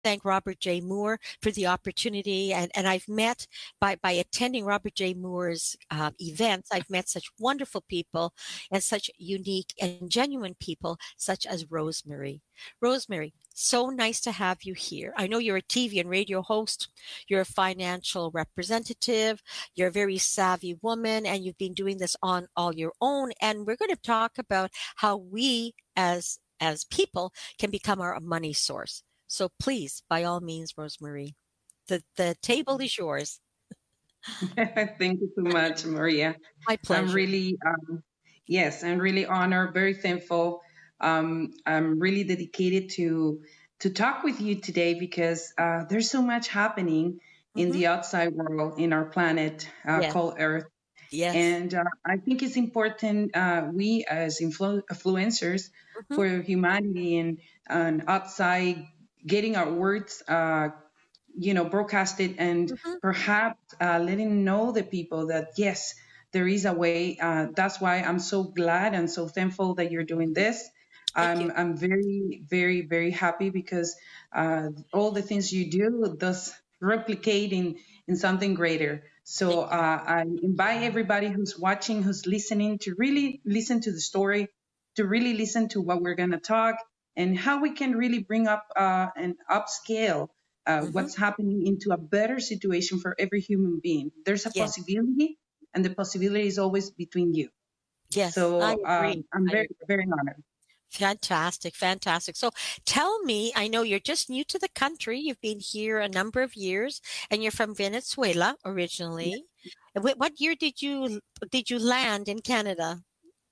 thank Robert J. Moore for the opportunity. And I've met, by attending Robert J. Moore's events, I've met such wonderful people and such unique and genuine people, such as Rosemary. Rosemary, so nice to have you here. I know you're a TV and radio host, you're a financial representative, you're a very savvy woman, and you've been doing this on all your own. And we're going to talk about how we as people can become our money source. So please, by all means, Rosemary, the table is yours. Thank you so much, Maria. My pleasure. I'm really, yes, I'm really honored, very thankful. I'm really dedicated to talk with you today because there's so much happening in the outside world, in our planet Yes. called Earth. Yes. And I think it's important we as influencers for humanity and outside getting our words broadcasted and perhaps letting know the people that yes, there is a way. That's why I'm so glad and so thankful that you're doing this. I'm very, very, very happy because all the things you do does replicate in something greater. So I invite everybody who's watching, who's listening, to really listen to the story, to really listen to what we're going to talk and how we can really bring up and upscale what's happening into a better situation for every human being. There's a possibility, and the possibility is always between you. Yes, So I agree. I'm very, very honored. Fantastic, fantastic. So tell me, I know you're just new to the country. You've been here a number of years, and you're from Venezuela originally. Yes. What year did you land in Canada?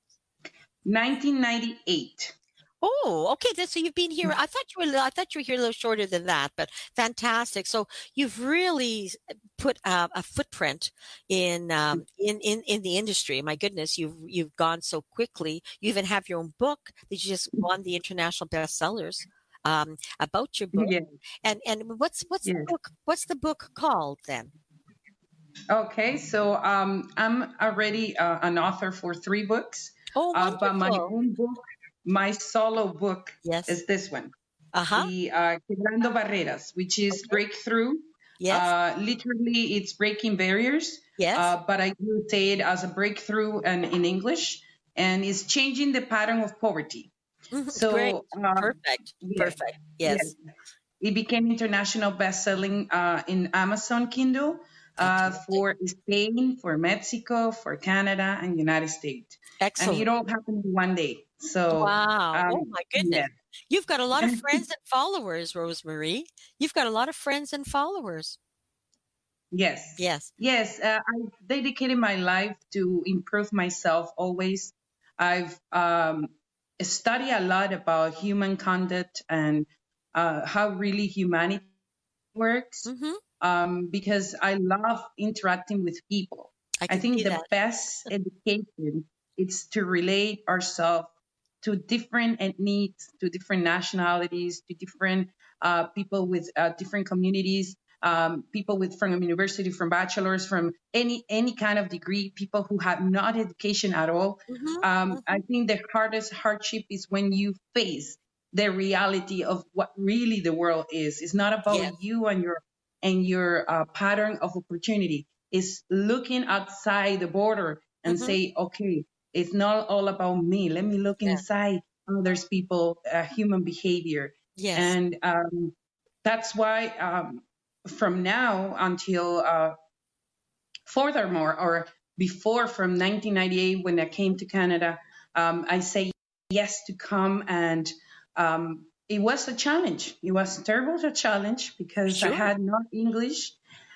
1998. Oh, okay. So you've been here. I thought you were here a little shorter than that, but fantastic. So you've really put a footprint in the industry. My goodness, you've gone so quickly. You even have your own book that you just won the international bestsellers about your book. Yes. And what's the book? What's the book called then? Okay, so I'm already an author for 3 books. Oh, wonderful. But my own book. My solo book is this one, the Quebrando Barreras, which is breakthrough. Yes. Literally, it's breaking barriers. Yes. But I do say it as a breakthrough and in English, and it's changing the pattern of poverty. So great. Perfect. Perfect. Yes. It became international best-selling in Amazon Kindle for Spain, for Mexico, for Canada, and United States. Excellent. And it all happened in one day. So wow. Oh my goodness. You've got a lot of friends and followers, Rosemary. You've got a lot of friends and followers. Yes. Yes. Yes. I dedicated my life to improve myself always. I've studied a lot about human conduct and how really humanity works because I love interacting with people. I think the best education is to relate ourselves to different ethnies, to different nationalities, to different people with different communities, people from university, from bachelors, from any kind of degree, people who have not education at all. I think the hardest hardship is when you face the reality of what really the world is. It's not about you and your pattern of opportunity. It's looking outside the border and say, okay, it's not all about me. Let me look inside others people, human behavior. Yes. And that's why from now until furthermore, or before, from 1998 when I came to Canada, I say yes to come. And it was a challenge. It was a terrible challenge because I had no English.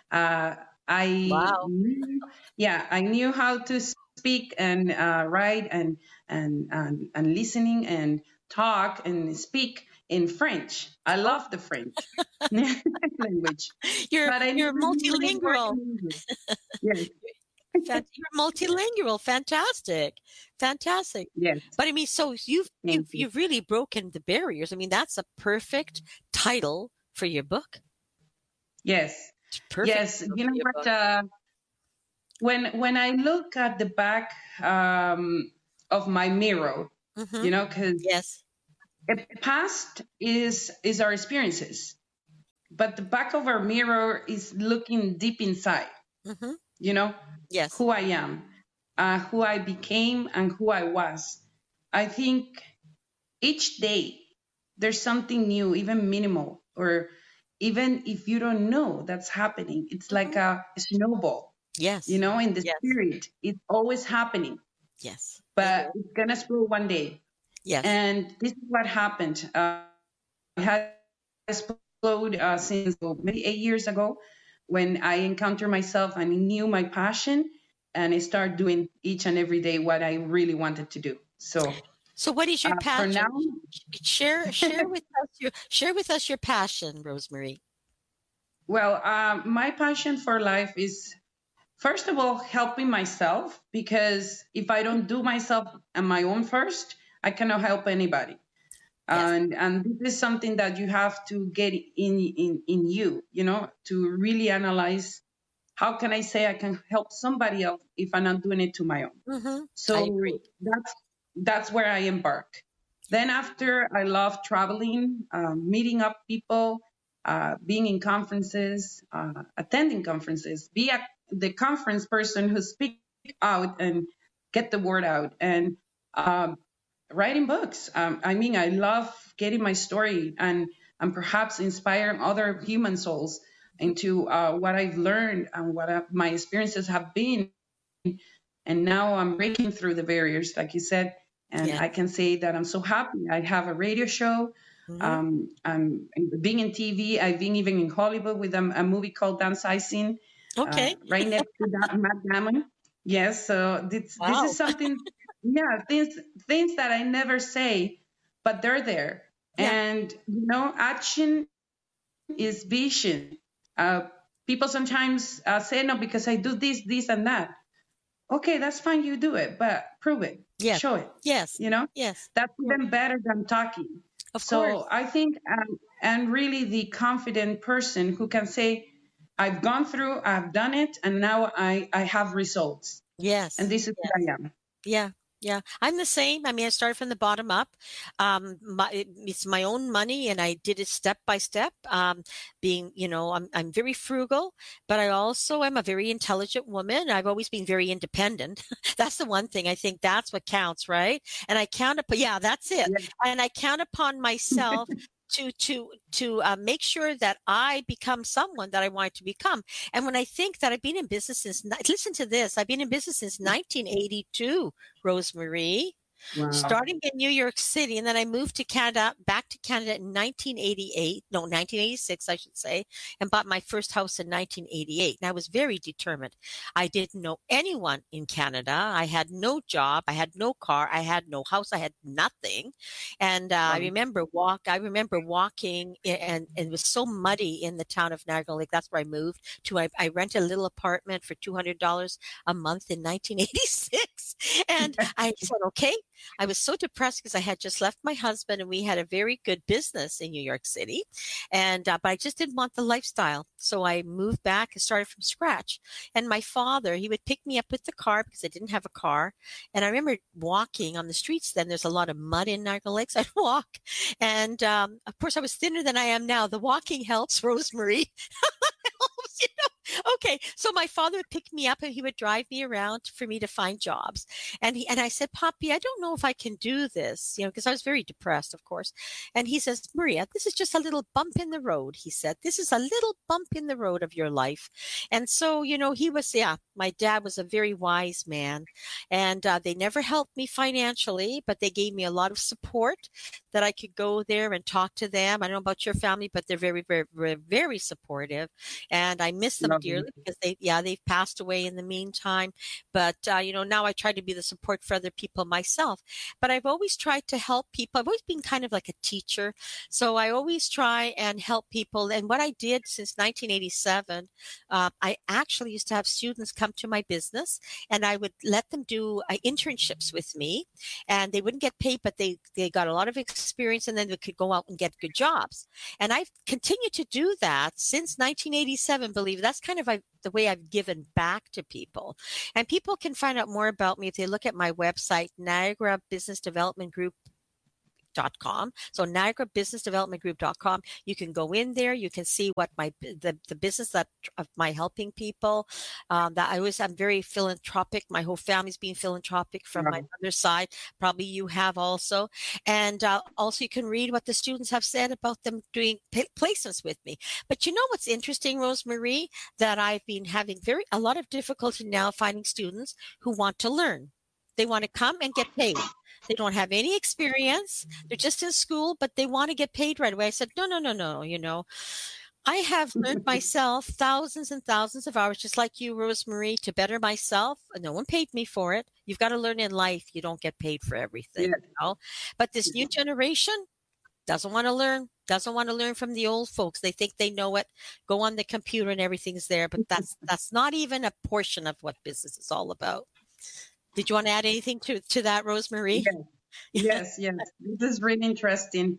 I knew how to speak and write and listening and talk and speak in French. I love the French language. You're multilingual. Yes. You're multilingual. Fantastic. Yes. But I mean, so you've really broken the barriers. I mean, that's a perfect title for your book. Yes. Perfect. Yes. You know what? When I look at the back of my mirror, because the past is our experiences. but the back of our mirror is looking deep inside, Mm-hmm. you know, Yes. who I am, who I became, and who I was. I think each day there's something new, even minimal, or even if you don't know that's happening, it's Mm-hmm. like a snowball, Yes. in the Yes. spirit. It's always happening, Yes. It but is. it's going to explode one day. Yes. And this is what happened. I had explode since maybe 8 years ago when I encountered myself and I knew my passion and I started doing each and every day what I really wanted to do. So So what is your for now, passion? Share with us your passion, Rosemary. well, my passion for life is first of all helping myself, because if I don't do myself on my own first, I cannot help anybody. Yes. And this is something that you have to get in you, to really analyze how can I say I can help somebody else if I'm not doing it to my own. Mm-hmm. I So agree. that's where I embark. Then after, I love traveling, meeting up people, being in conferences, attending conferences, the conference person who speak out and get the word out, and um, writing books. I mean, I love getting my story and perhaps inspiring other human souls into what I've learned and what my experiences have been. And now I'm breaking through the barriers, like you said, and Yeah. I can say that I'm so happy. I have a radio show. Mm-hmm. I'm being in TV. I've been even in Hollywood with a movie called Downsizing, Okay. right next to that, Matt Damon. Yes, so this Wow. is something, yeah, things that I never say, but they're there. Yeah. And action is vision. Uh, People sometimes say no because I do this, and that. Okay, that's fine. You do it, but prove it, Yes. show it. Yes. You know, Yes. that's even better than talking. Of So course. I think, and really the confident person who can say, I've gone through, I've done it, and now I have results. And Yes. this is Yes. what I am. Yeah. Yeah. I'm the same. I mean, I started from the bottom up. It's my own money and I did it step by step. I'm very frugal, but I also am a very intelligent woman. I've always been very independent. That's the one thing I think that's what counts, right? And I count up, yeah, that's it. Yeah. And I count upon myself to make sure that I become someone that I want to become. And when I think that I've been in business listen to this, I've been in business since 1982, Rosemary, Wow. starting in New York City. And then I moved to Canada, back to Canada in 1986, I should say, and bought my first house in 1988. And I was very determined. I didn't know anyone in Canada. I had no job. I had no car. I had no house. I had nothing. And I Wow. remember walking and it was so muddy in the town of Niagara Lake. That's where I moved to. I rented a little apartment for $200 a month in 1986. And I said, okay. I was so depressed because I had just left my husband and we had a very good business in New York City. And, but I just didn't want the lifestyle. So I moved back and started from scratch. And my father, he would pick me up with the car because I didn't have a car. And I remember walking on the streets then. There's a lot of mud in Niagara Lakes. I'd walk. And of course, I was thinner than I am now. The walking helps, Rosemary. you Okay, so my father would pick me up and he would drive me around for me to find jobs. And I said, Poppy, I don't know if I can do this, because I was very depressed, of course. And he says, Maria, this is just a little bump in the road. He said, this is a little bump in the road of your life. And so, my dad was a very wise man, and they never helped me financially, but they gave me a lot of support that I could go there and talk to them. I don't know about your family, but they're very, very, very, very supportive. And I miss them Lovely. dearly because they've passed away in the meantime. But, now I try to be the support for other people myself. But I've always tried to help people. I've always been kind of like a teacher. So I always try and help people. And what I did since 1987, I actually used to have students come to my business and I would let them do internships with me, and they wouldn't get paid, but they got a lot of experience, and then they could go out and get good jobs. And I've continued to do that since 1987. Believe that's kind of the way I've given back to people. And people can find out more about me if they look at my website, Niagara Business Development Group group.com. So NiagaraBusinessDevelopmentGroup.com. You can go in there. You can see what the business that of my helping people. I'm very philanthropic. My whole family's being philanthropic from my mother's side. Probably you have also. And also you can read what the students have said about them doing placements with me. But you know what's interesting, Rosemarie, that I've been having a lot of difficulty now finding students who want to learn. They want to come and get paid. They don't have any experience. They're just in school, but they want to get paid right away. I said, no. I have learned myself thousands and thousands of hours, just like you, Rosemarie, to better myself. No one paid me for it. You've got to learn in life. You don't get paid for everything. But this new generation doesn't want to learn from the old folks. They think they know it, go on the computer and everything's there. But that's not even a portion of what business is all about. Did you want to add anything to that, Rosemarie? Yes. This is really interesting.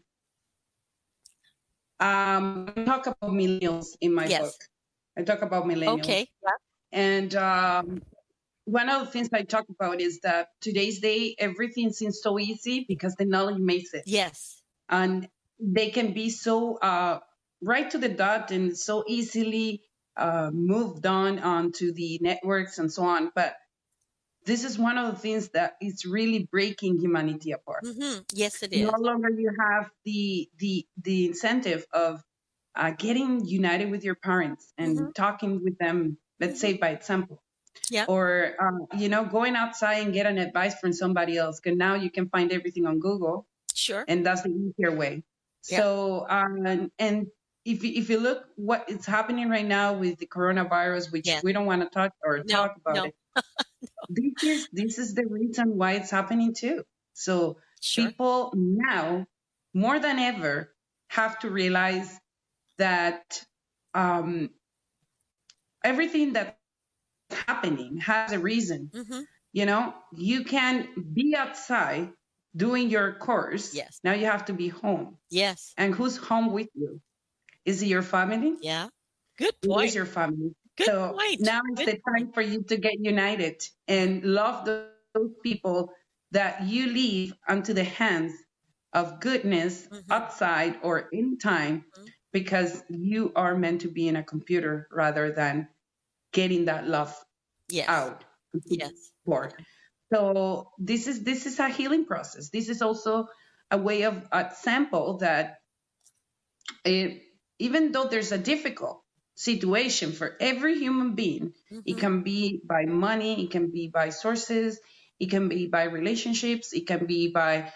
I talk about millennials in my book. I talk about millennials. Okay. Yeah. And one of the things I talk about is that today's day, everything seems so easy because the knowledge makes it. Yes. And they can be so right to the dot and so easily moved onto the networks and so on. But this is one of the things that is really breaking humanity apart. Mm-hmm. Yes, it is. No longer you have the incentive of getting united with your parents and talking with them, let's say by example. Yeah. Or, going outside and get an advice from somebody else. Because now you can find everything on Google. Sure. And that's the easier way. Yeah. So, and if you look what is happening right now with the coronavirus, which we don't want to talk about it. This is the reason why it's happening too. So people now more than ever have to realize that everything that's happening has a reason. You can be outside doing your course. Yes. Now you have to be home. Yes. And who's home with you? Is it your family? Yeah. Good point. It is your family. Good point. Now is the time for you to get united and love those people that you leave unto the hands of goodness outside or in time because you are meant to be in a computer rather than getting that love out. Yes. So this is a healing process. This is also a way of a sample that even though there's a difficult situation for every human being, it can be by money, it can be by sources, it can be by relationships, it can be by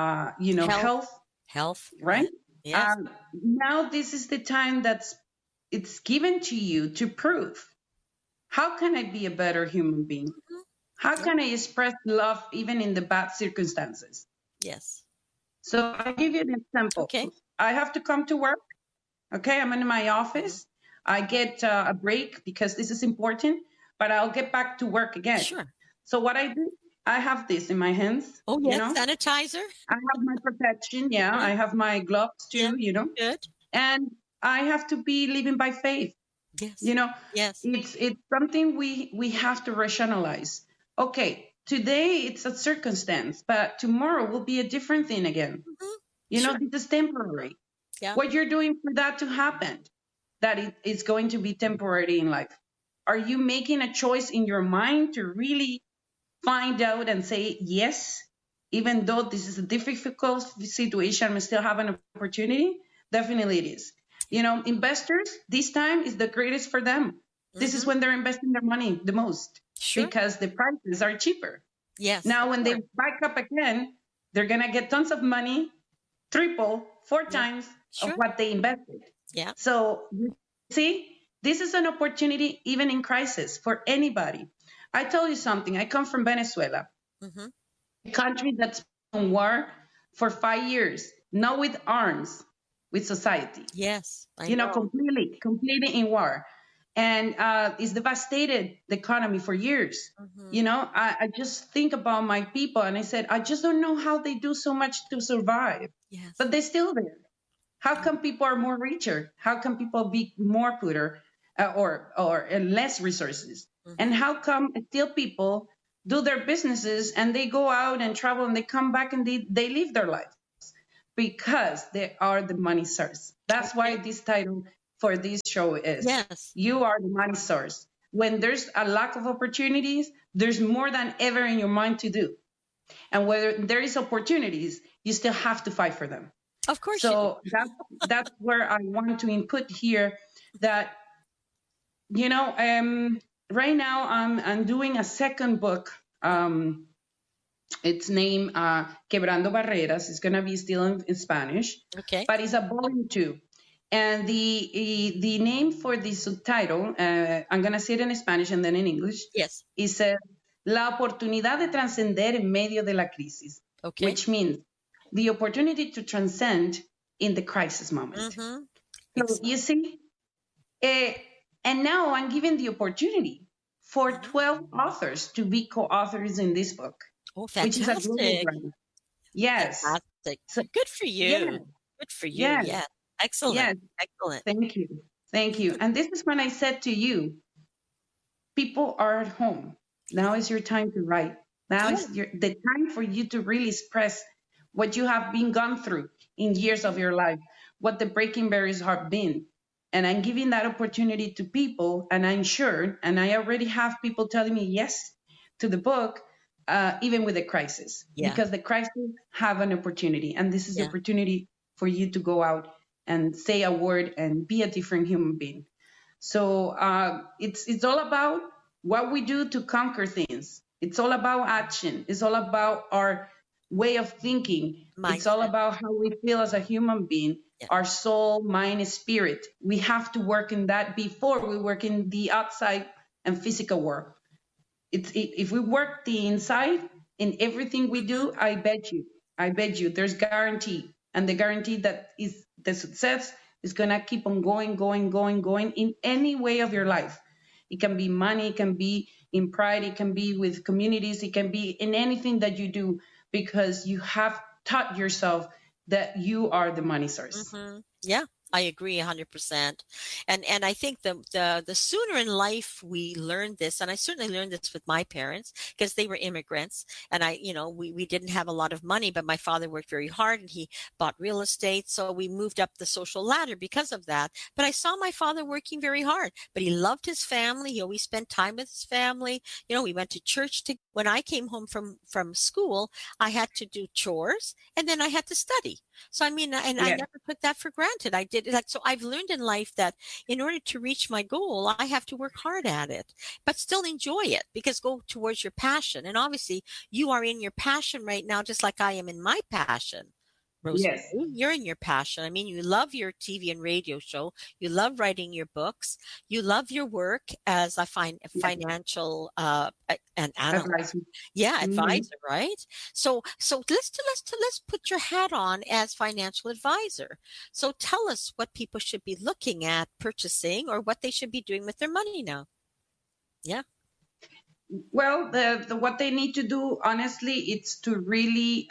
health, right? Yes. Now this is the time it's given to you to prove, how can I be a better human being? How can I express love even in the bad circumstances? Yes. So I'll give you an example. Okay. I have to come to work. Okay, I'm in my office. I get a break because this is important, but I'll get back to work again. Sure. So what I do, I have this in my hands. Oh, yes, sanitizer. I have my protection. Yeah, I have my gloves too, Good. And I have to be living by faith. Yes. Yes. It's something we have to rationalize. Okay, today it's a circumstance, but tomorrow will be a different thing again. This is temporary. Yeah. What you're doing for that to happen, that it is going to be temporary in life. Are you making a choice in your mind to really find out and say, yes, even though this is a difficult situation, I still have an opportunity? Definitely it is. Investors, this time is the greatest for them. This is when they're investing their money the most because the prices are cheaper. Yes. Now, when they back up again, they're going to get tons of money, 3x, 4 times of what they invested. Yeah. So you see, this is an opportunity even in crisis for anybody. I tell you something. I come from Venezuela, a country that's in war for 5 years, not with arms, with society. Yes. I know. Completely in war. And it's devastated the economy for years. I just think about my people and I said, I just don't know how they do so much to survive. Yes. But they're still there. How come people are more richer? How come people be more poorer or less resources? And how come still people do their businesses and they go out and travel and they come back and they live their lives? because they are the money source. That's why this title for this show is Yes. You Are the Money Source. When there's a lack of opportunities, there's more than ever in your mind to do. And whether there is opportunities, you still have to fight for them. Of course. So that's where I want to input here that, you know, right now I'm doing a second book. It's named Quebrando Barreras. It's going to be still in Spanish, Okay. but it's a volume 2. And the name for the subtitle, I'm going to say it in Spanish and then in English. Yes. It says, La oportunidad de trascender en medio de la crisis, Okay. which means the opportunity to transcend in the crisis moment. Mm-hmm. So you see, and now I'm given the opportunity for 12 authors to be co-authors in this book. Oh, fantastic. Which is a global brand. Yes. Fantastic. So, good for you. Yeah. Good for you. Yes. Yeah. Excellent. Yes. Excellent. Thank you. Thank you. And this is when I said to you, people are at home. Now is your time to write. Now is the time for you to really express what you have been gone through in years of your life, what the breaking barriers have been. And I'm giving that opportunity to people, and I'm sure, and I already have people telling me yes to the book, even with the crisis, because the crisis have an opportunity, and this is the opportunity for you to go out and say a word and be a different human being. So it's all about what we do to conquer things. It's all about action. It's all about our way of thinking. Mindset. It's all about how we feel as a human being, our soul, mind, spirit. We have to work in that before we work in the outside and physical world. If we work the inside in everything we do, I bet you there's guarantee. And the guarantee that is the success is going to keep on going in any way of your life. It can be money, it can be in pride, it can be with communities, it can be in anything that you do, because you have taught yourself that you are the money source. Mm-hmm. Yeah. I agree 100%. And I think the sooner in life we learn this, and I certainly learned this with my parents because they were immigrants, and we didn't have a lot of money, but my father worked very hard and he bought real estate. So we moved up the social ladder because of that. But I saw my father working very hard, but he loved his family. He always spent time with his family. We went to church when I came home from school, I had to do chores and then I had to study. So, I never took that for granted. I did so I've learned in life that in order to reach my goal, I have to work hard at it, but still enjoy it, because go towards your passion. And obviously you are in your passion right now, just like I am in my passion. Rosemary, yes. You're in your passion. You love your TV and radio show. You love writing your books. You love your work as a financial an analyst. Advisor, right? So let's put your hat on as financial advisor. So tell us what people should be looking at purchasing, or what they should be doing with their money now. Yeah. Well, what they need to do, honestly, it's to really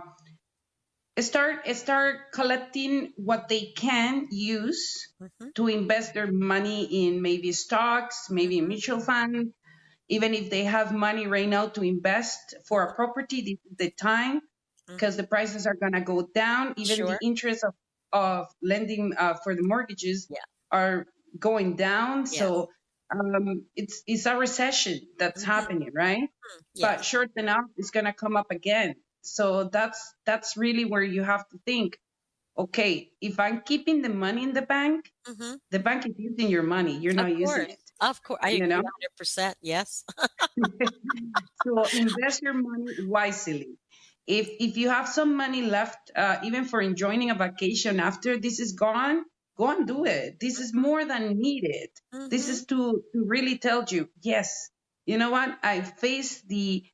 start collecting what they can use to invest their money in, maybe stocks, maybe in mutual funds. Even if they have money right now to invest for a property, the time, because the prices are going to go down. Even the interest of lending for the mortgages are going down. Yes. So it's a recession that's happening, right? Yes. But short enough, it's going to come up again. So that's really where you have to think, okay, if I'm keeping the money in the bank, the bank is using your money. You're not using it. Of course. I agree 100%. Yes. So invest your money wisely. If you have some money left, even for enjoying a vacation after this is gone, go and do it. This is more than needed. This is to really tell you, yes, you know what? I faced the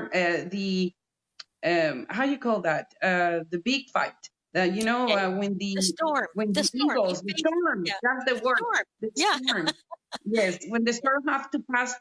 how you call that? The big fight. When the storm, that's the word. The storm. Yes, when the storm have to pass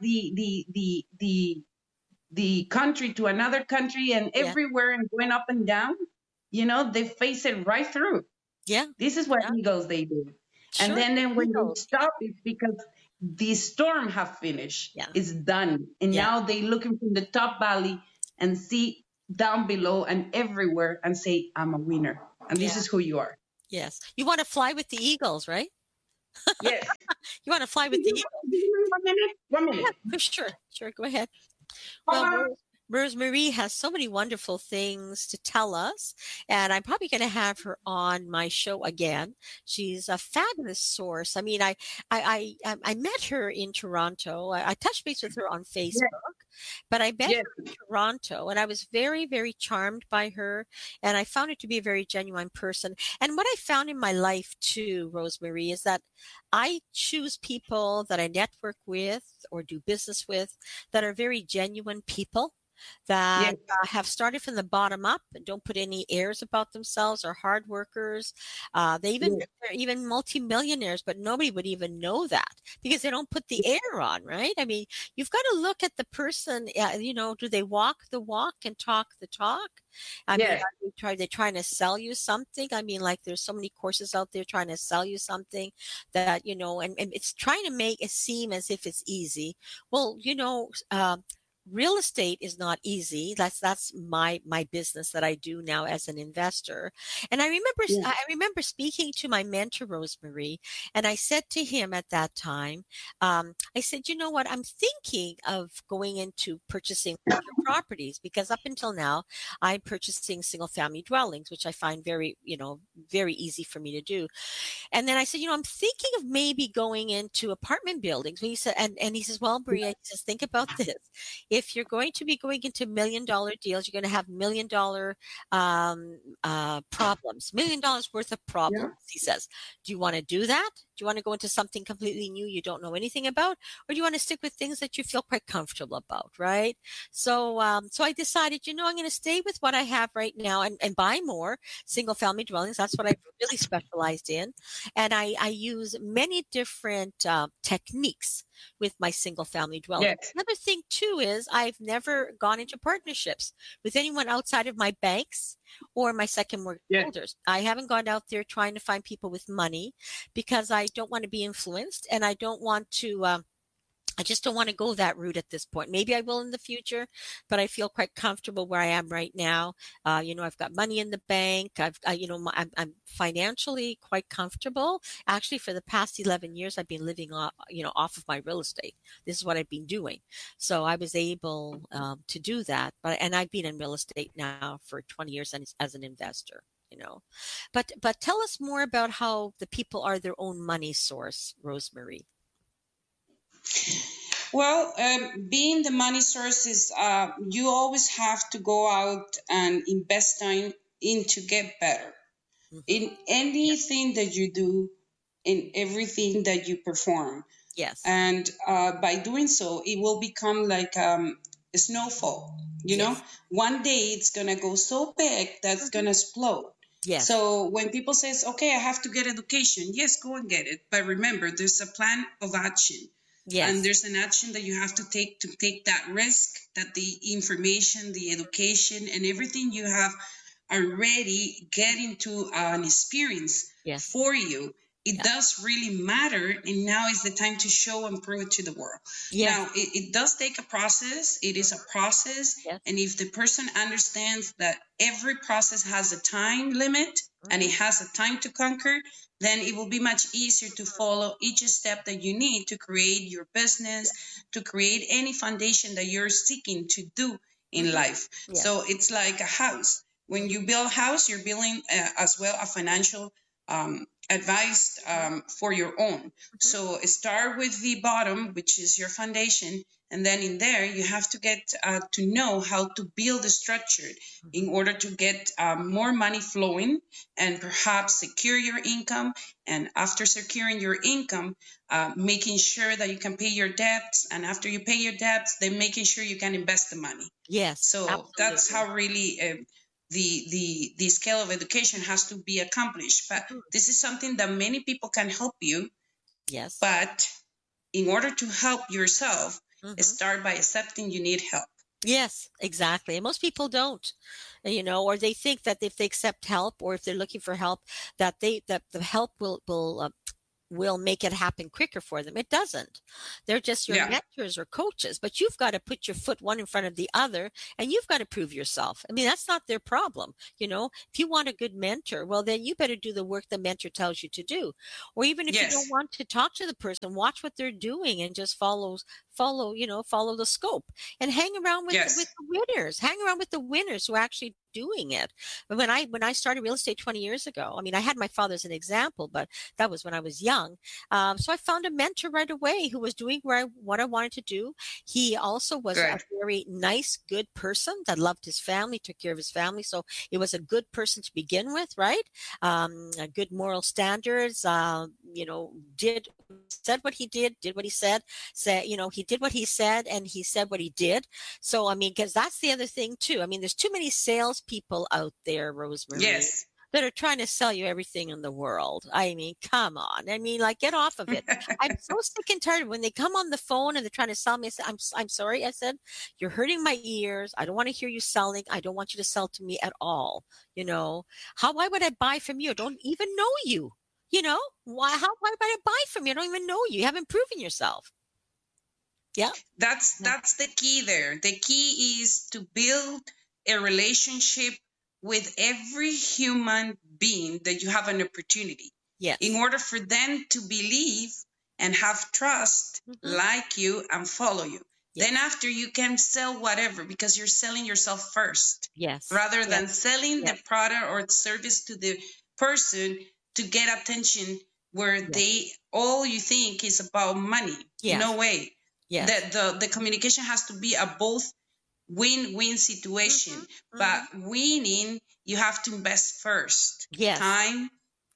the country to another country and everywhere and going up and down, they face it right through. Yeah. This is what eagles they do. Sure. And then when they stop, it's because the storm have finished. Yeah. It's done. And now they looking from the top valley and see down below and everywhere and say, I'm a winner. and Yeah. this is who you are. Yes. You want to fly with the eagles, right? Yes. You want to fly with the eagles. 1 minute. 1 minute. Yeah, for sure. Sure. Go ahead. Hold Well, on. Marie has so many wonderful things to tell us, and I'm probably going to have her on my show again. She's a fabulous source. I mean, I met her in Toronto. I touched base with her on Yes. Facebook, but I met Yes. her in Toronto, and I was very, very charmed by her, and I found her to be a very genuine person. And what I found in my life too, Rosemarie, is that I choose people that I network with or do business with that are very genuine people that Yes. have started from the bottom up and don't put any airs about themselves, are hard workers. Yes. They're even multimillionaires, but nobody would even know that because they don't put the air on, right? I mean, you've got to look at the person. Do they walk the walk and talk the talk? I mean, Yes. are they trying to sell you something? I mean, like there's so many courses out there trying to sell you something that, and it's trying to make it seem as if it's easy. Well, real estate is not easy. That's my business that I do now as an investor. And Yes. I remember speaking to my mentor Rosemarie, and I said to him at that time, I said, you know what, I'm thinking of going into purchasing properties because up until now I'm purchasing single family dwellings, which I find very, very easy for me to do. And then I said, I'm thinking of maybe going into apartment buildings. He said, and he says, well, Maria, he says, think about this. If you're going to be going into $1 million deals, you're going to have $1 million problems, $1 million worth of problems. Yeah. He says, do you want to do that? Do you want to go into something completely new you don't know anything about? Or do you want to stick with things that you feel quite comfortable about, right? So I decided, I'm going to stay with what I have right now and buy more single family dwellings. That's what I've really specialized in. And I use many different techniques with my single family dwelling. Yes. Another thing too is I've never gone into partnerships with anyone outside of my banks or my second mortgage holders. I haven't gone out there trying to find people with money because I don't want to be influenced and I don't want to I just don't want to go that route at this point. Maybe I will in the future, but I feel quite comfortable where I am right now. I've got money in the bank. I'm financially quite comfortable. Actually, for the past 11 years, I've been living off of my real estate. This is what I've been doing. So I was able to do that. And I've been in real estate now for 20 years as an investor. But tell us more about how the people are their own money source, Rosemarie. Well, being the money source is you always have to go out and invest time in to get better in anything that you do, in everything that you perform. Yes. And by doing so, it will become like a snowfall. One day it's gonna go so big that it's gonna explode. Yes. So when people says, okay, I have to get education, yes, go and get it. But remember, there's a plan of action. Yes. And there's an action that you have to take that risk, that the information, the education, and everything you have already get into an experience for you. It does really matter. And now is the time to show and prove it to the world. Yes. Now, it does take a process. It is a process. Yes. And if the person understands that every process has a time limit and it has a time to conquer, then it will be much easier to follow each step that you need to create your business, to create any foundation that you're seeking to do in life. Yes. So it's like a house. When you build a house, you're building as well a financial advice for your own. So start with the bottom, which is your foundation. And then in there, you have to get to know how to build a structure in order to get more money flowing and perhaps secure your income. And after securing your income, making sure that you can pay your debts. And after you pay your debts, then making sure you can invest the money. Yes. So absolutely. That's how really the scale of education has to be accomplished. But this is something that many people can help you. Yes. But in order to help yourself, start by accepting you need help. Yes, exactly. And most people don't, or they think that if they accept help or if they're looking for help, that the help will will make it happen quicker for them. It doesn't. They're just your Yeah. mentors or coaches, but you've got to put your foot one in front of the other, and you've got to prove yourself. I mean, that's not their problem. If you want a good mentor, well, then you better do the work the mentor tells you to do. Or even if you Yes. don't want to talk to the person, watch what they're doing and just follow the scope, and hang around with Yes. the winners. Hang around with the winners who are actually doing it. But when I started real estate 20 years ago, I mean, I had my father as an example, but that was when I was young. So I found a mentor right away who was doing what I wanted to do. He also was a Good. very nice, good person that loved his family, took care of his family. So it was a good person to begin with, right? A good moral standards, said what he did what he said, he did what he said, and he said what he did. So, I mean, because that's the other thing too. I mean, there's too many salespeople out there, Rosemary, Yes. that are trying to sell you everything in the world. I mean, come on. I mean, like, get off of it. I'm so sick and tired when they come on the phone and they're trying to sell me. I said, I'm sorry. I said, you're hurting my ears. I don't want to hear you selling. I don't want you to sell to me at all. Why would I buy from you? I don't even know you. Why would I buy from you? I don't even know you. You haven't proven yourself. Yeah. That's the key there. The key is to build a relationship with every human being that you have an opportunity. Yes. In order for them to believe and have trust, like you, and follow you. Yes. Then after, you can sell whatever, because you're selling yourself first. Yes. Rather than Yes. selling Yes. the product or the service to the person to get attention, where Yes. all you think is about money. Yes. No way. Yes. The communication has to be a both win-win situation. But winning, you have to invest first. Yes. Time,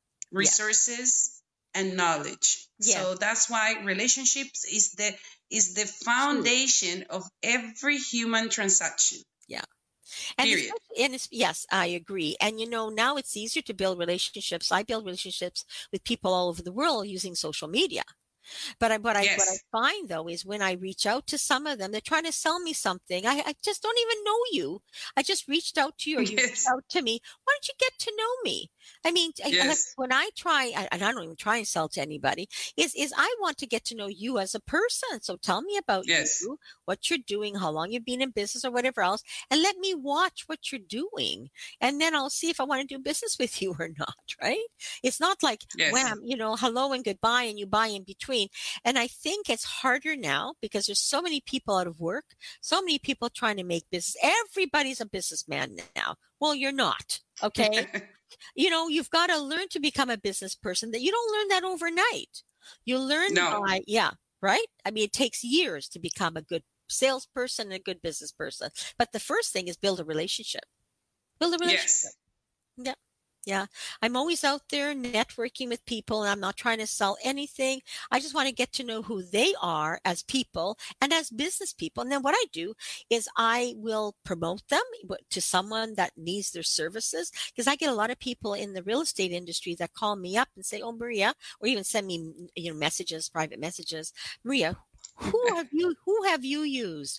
resources, and knowledge. Yes. So that's why relationships is the foundation of every human transaction. Yeah. Period. Yes, I agree. And now it's easier to build relationships. I build relationships with people all over the world using social media. But what I find, though, is when I reach out to some of them, they're trying to sell me something. I just don't even know you. I just reached out to you, or you reached out to me. Why don't you get to know me? I mean, when I try, and I don't even try and sell to anybody, is I want to get to know you as a person. So tell me about you, what you're doing, how long you've been in business, or whatever else, and let me watch what you're doing. And then I'll see if I want to do business with you or not, right? It's not like, wham, hello and goodbye, and you buy in between. And I think it's harder now because there's so many people out of work, so many people trying to make business. Everybody's a businessman now. Well, you're not, okay? You've got to learn to become a business person. That you don't learn that overnight. You learn by, right? I mean, it takes years to become a good salesperson and a good business person. But the first thing is build a relationship. Build a relationship. Yes. Yeah. I'm always out there networking with people, and I'm not trying to sell anything. I just want to get to know who they are as people and as business people. And then what I do is I will promote them to someone that needs their services, because I get a lot of people in the real estate industry that call me up and say, "Oh, Maria," or even send me, messages, private messages. "Maria, who have you used,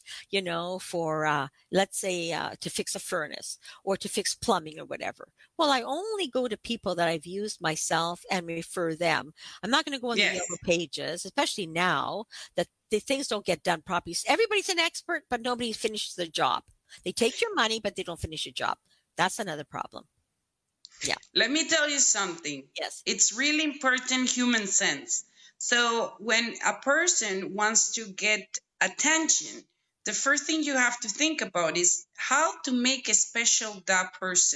for, let's say, to fix a furnace or to fix plumbing or whatever?" Well, I only go to people that I've used myself and refer them. I'm not going to go on the yellow pages, especially now that the things don't get done properly. Everybody's an expert, but nobody finishes their job. They take your money, but they don't finish your job. That's another problem. Yeah. Let me tell you something. Yes. It's really important, human sense. So when a person wants to get attention, the first thing you have to think about is how to make a special that person.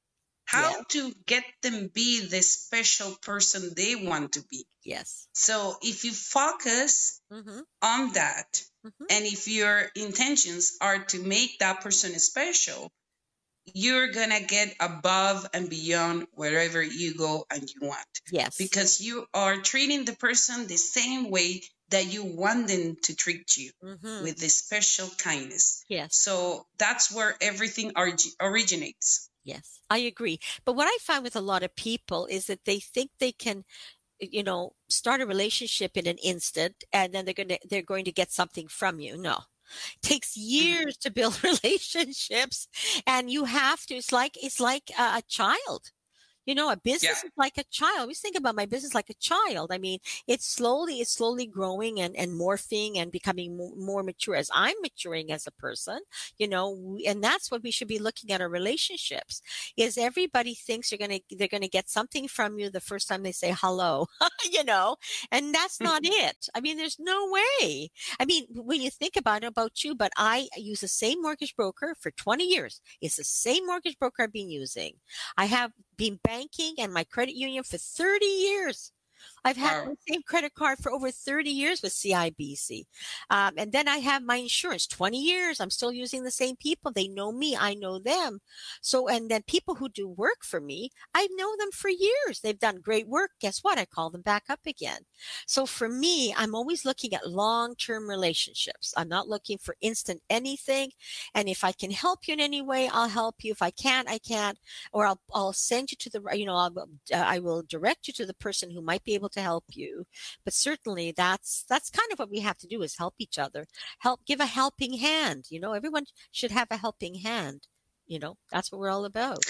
How to get them be the special person they want to be. Yes. So if you focus on that, and if your intentions are to make that person special, you're going to get above and beyond wherever you go and you want. Yes. Because you are treating the person the same way that you want them to treat you, with this special kindness. Yes. So that's where everything originates. Yes, I agree. But what I find with a lot of people is that they think they can, start a relationship in an instant, and then they're going to get something from you. No. It takes years to build relationships, and you have to. It's like a child. A Yeah. business is like a child. I always think about my business like a child. I mean, it's slowly growing and morphing and becoming more mature as I'm maturing as a person, and that's what we should be looking at our relationships is everybody thinks they're going to get something from you the first time they say hello, and that's not it. I mean, there's no way. I mean, when you think about you, but I use the same mortgage broker for 20 years. It's the same mortgage broker I've been using. I have been banking and my credit union for 30 years. I've had Wow. the same credit card for over 30 years with CIBC. And then I have my insurance, 20 years. I'm still using the same people. They know me. I know them. So, and then people who do work for me, I know them for years. They've done great work. Guess what? I call them back up again. So for me, I'm always looking at long-term relationships. I'm not looking for instant anything. And if I can help you in any way, I'll help you. If I can't, I can't. Or I'll send you to I will direct you to the person who might be able to help you. But certainly that's kind of what we have to do is help each other, give a helping hand. Everyone should have a helping hand. That's what we're all about.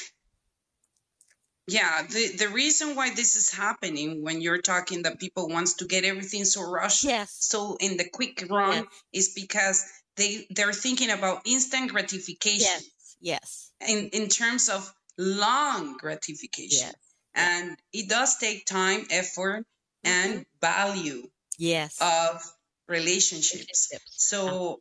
Yeah, the reason why this is happening when you're talking that people wants to get everything so rushed, Yes. so in the quick run, Yes. is because they're thinking about instant gratification. Yes. In terms of long gratification. Yes. And it does take time, effort, and value of relationships. So,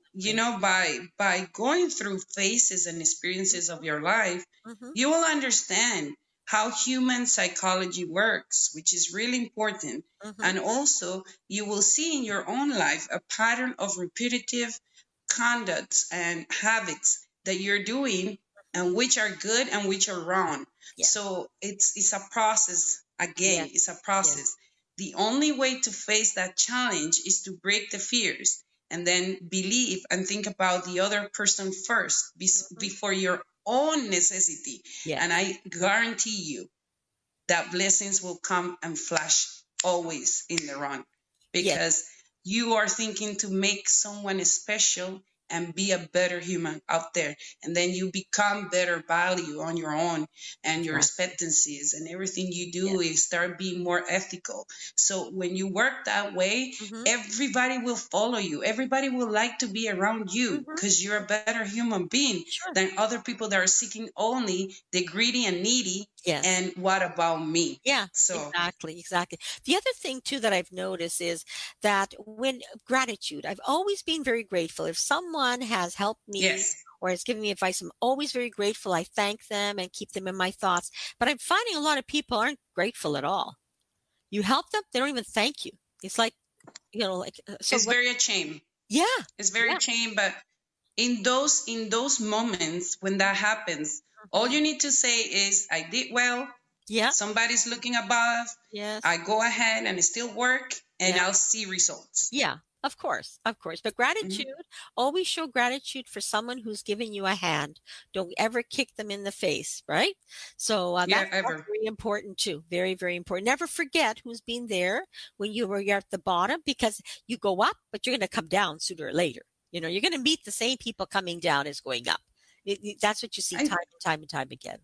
by going through phases and experiences of your life, you will understand how human psychology works, which is really important. And also, you will see in your own life a pattern of repetitive conducts and habits that you're doing and which are good and which are wrong. Yes. So it's a process. Again, it's a process. Yes. The only way to face that challenge is to break the fears and then believe and think about the other person first before your own necessity. Yes. And I guarantee you that blessings will come and flash always in the run, because you are thinking to make someone special and be a better human out there. And then you become better value on your own, and your expectancies and everything you do is start being more ethical. So when you work that way, everybody will follow you. Everybody will like to be around you because you're a better human being than other people that are seeking only the greedy and needy. Yes. And what about me? Yeah, so exactly. The other thing too that I've noticed is that when gratitude, I've always been very grateful. If someone has helped me or has given me advice, I'm always very grateful. I thank them and keep them in my thoughts. But I'm finding a lot of people aren't grateful at all. You help them, they don't even thank you. It's like, so it's very a shame. Yeah. It's very a shame. But in those moments when that happens, all you need to say is, I did well. Yeah. Somebody's looking above. Yes. I go ahead and still work, and I'll see results. Yeah, of course. But gratitude, always show gratitude for someone who's giving you a hand. Don't ever kick them in the face, right? So that's very important too. Very, very important. Never forget who's been there when you're at the bottom, because you go up, but you're going to come down sooner or later. You're going to meet the same people coming down as going up. That's what you see time and time again.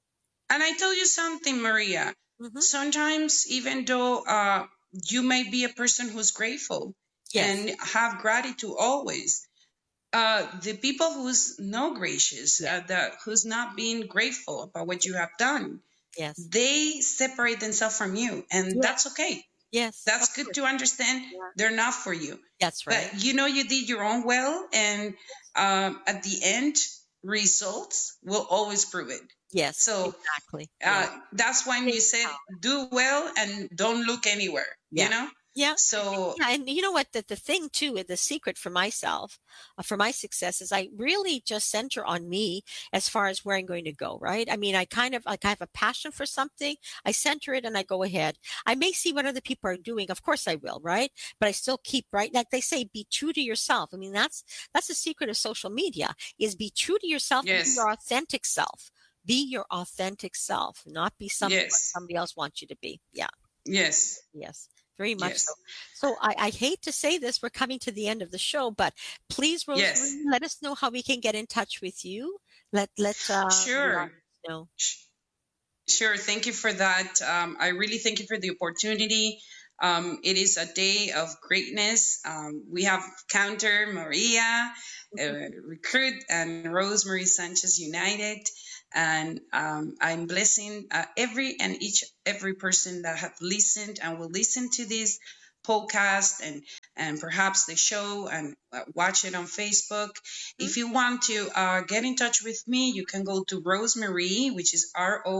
And I tell you something, Maria. Sometimes, even though you may be a person who's grateful and have gratitude always, the people who's not gracious, who's not being grateful about what you have done, they separate themselves from you, and that's okay. Yes, that's good to understand. They're not for you. That's right. But you did your own well, and at the end, results will always prove it. Yes. So exactly. That's when you said do well and don't look anywhere. You know. Yeah. So and you know what? The thing too, the secret for myself, for my success, is I really just center on me as far as where I'm going to go. Right. I mean, I have a passion for something. I center it and I go ahead. I may see what other people are doing. Of course I will. Right. But I still keep like they say, be true to yourself. I mean, that's the secret of social media, is be true to yourself. And be your authentic self. Be your authentic self, not be somebody somebody else wants you to be. Yeah. Yes. Very much so. So I hate to say this, we're coming to the end of the show, but please, Rosemary, let us know how we can get in touch with you. Let sure. know. Sure. Thank you for that. I really thank you for the opportunity. It is a day of greatness. We have Counter Maria, Recruit, and Rosemary Sanchez United. And I'm blessing every person that have listened and will listen to this podcast and perhaps the show and watch it on Facebook. If you want to get in touch with me, you can go to Rosemary, which is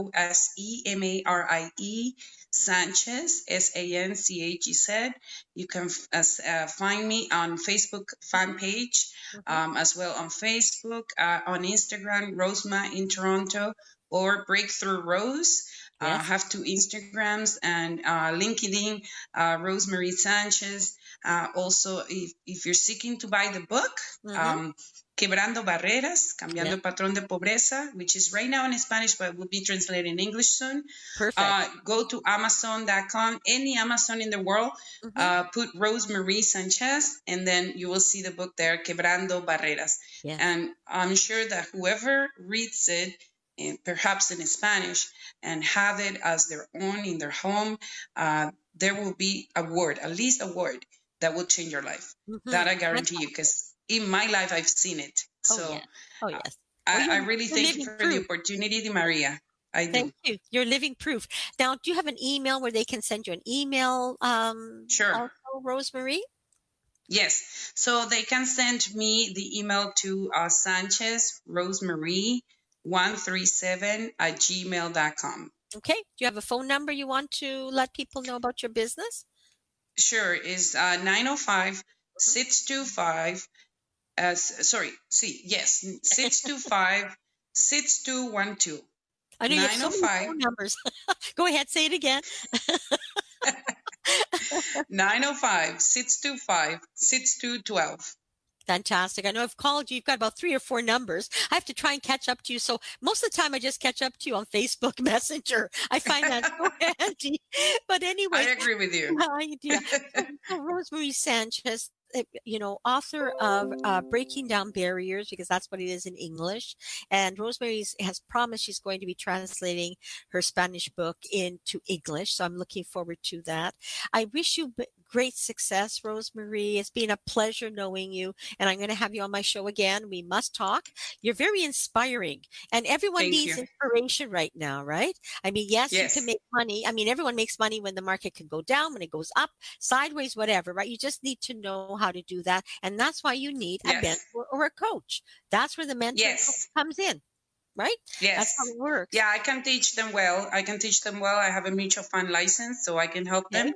Rosemarie Sanchez, Sanchez. You can find me on Facebook fan page, as well on Facebook, on Instagram, Rosema in Toronto, or Breakthrough Rose. I have 2 Instagrams and LinkedIn, Rosemary Sanchez. Also, if you're seeking to buy the book, Quebrando Barreras, Cambiando el Patrón de Pobreza, which is right now in Spanish, but will be translated in English soon. Perfect. Go to Amazon.com, any Amazon in the world, put Rosemary Sanchez, and then you will see the book there, Quebrando Barreras. Yes. And I'm sure that whoever reads it, and perhaps in Spanish, and have it as their own in their home, there will be a word, at least a word, that will change your life. That I guarantee you, because in my life, I've seen it. So yes. I really thank you for the opportunity, Maria. Thank you. You're living proof. Now, do you have an email where they can send you an email? Sure. Also, Rosemary? Yes. So they can send me the email to SanchezRosemary137@gmail.com. Okay. Do you have a phone number you want to let people know about your business? Sure. Is 905-625. 625-6212. I know you have so many phone numbers. Go ahead, say it again. 905-625-6212. Fantastic. I know I've called you. You've got about 3 or 4 numbers. I have to try and catch up to you. So most of the time I just catch up to you on Facebook Messenger. I find that so handy. But anyway. I agree with you. Rosemary Sanchez, author of Breaking Down Barriers, because that's what it is in English. And Rosemary has promised she's going to be translating her Spanish book into English. So I'm looking forward to that. I wish you great success, Rosemary. It's been a pleasure knowing you. And I'm going to have you on my show again. We must talk. You're very inspiring. And everyone needs inspiration right now, right? I mean, yes, you can make money. I mean, everyone makes money when the market can go down, when it goes up, sideways, whatever, right? You just need to know how to do that. And that's why you need a mentor or a coach. That's where the mentor comes in. Right? Yes. That's how it works. Yeah, I can teach them well. I have a mutual fund license, so I can help them.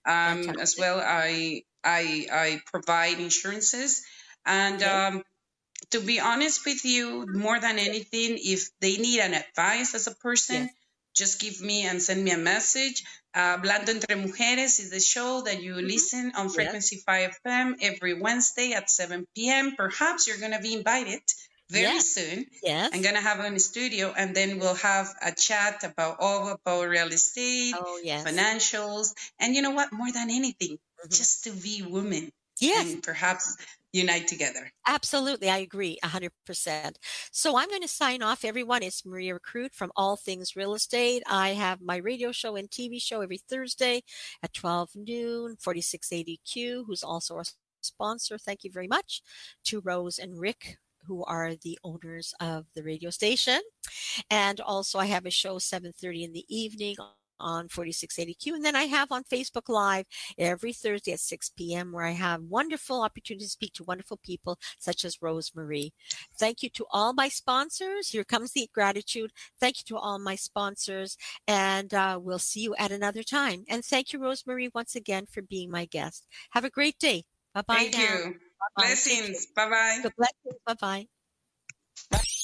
As well, I provide insurances. And to be honest with you, more than anything, if they need an advice as a person, just give me and send me a message. Hablando Entre Mujeres is the show that you listen on Frequency 5 FM every Wednesday at 7 p.m. Perhaps you're going to be invited very soon. Yes. I'm going to have it in the studio, and then we'll have a chat about real estate, financials, and you know what? More than anything, just to be women. Yes. And perhaps unite together. Absolutely. I agree 100%. So I'm going to sign off, everyone. It's Maria Recruit from All Things Real Estate. I have my radio show and TV show every Thursday at 12 noon, 4680Q, who's also a sponsor. Thank you very much to Rose and Rick, who are the owners of the radio station. And also I have a show 7:30 in the evening on 4680Q. And then I have on Facebook Live every Thursday at 6 p.m. where I have wonderful opportunities to speak to wonderful people such as Rosemary. Thank you to all my sponsors. Here comes the gratitude. Thank you to all my sponsors. And we'll see you at another time. And thank you, Rosemary, once again for being my guest. Have a great day. Bye-bye. Thank you. Blessings. Bye-bye. Blessings. Bye-bye.